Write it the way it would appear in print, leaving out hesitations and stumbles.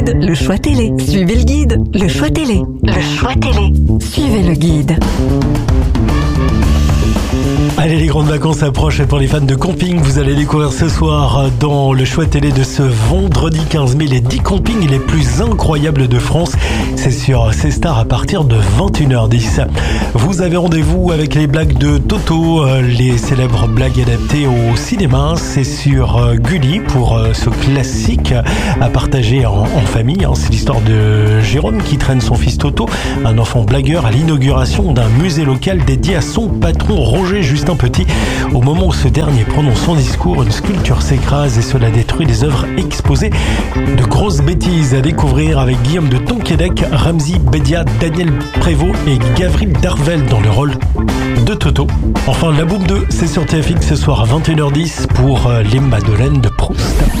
guide, le choix télé. Suivez le guide, le choix télé. Le choix télé. Suivez le guide. Allez, les grandes vacances approchent et pour les fans de camping, vous allez découvrir ce soir dans le choix télé de ce vendredi 15 mai les 10 campings les plus incroyables de France. C'est sur C-Star à partir de 21h10. Vous avez rendez-vous avec les blagues de Toto, les célèbres blagues adaptées au cinéma. C'est sur Gulli pour ce classique à partager en famille. C'est l'histoire de Jérôme qui traîne son fils Toto, un enfant blagueur, à l'inauguration d'un musée local dédié à son patron Roger Justin Petit. Au moment où ce dernier prononce son discours, une sculpture s'écrase et cela détruit les œuvres exposées. De grosses bêtises à découvrir avec Guillaume de Tonquédec, Ramzy Bedia, Daniel Prévost et Gavril Darvel dans le rôle de Toto. Enfin, La Boum 2, c'est sur TFX ce soir à 21h10 pour les Madeleines de Proust.